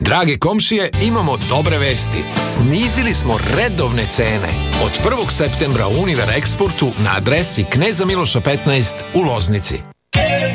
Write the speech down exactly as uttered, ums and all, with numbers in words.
Drage komšije, imamo dobre vesti. Snizili smo redovne cene. Od prvog septembra u Univer Eksportu na adresi Kneza Miloša petnaest u Loznici.